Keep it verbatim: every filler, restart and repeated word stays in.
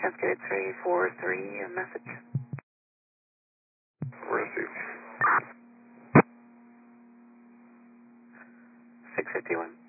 Cascade three four three, a message. Receive. six fifty-one.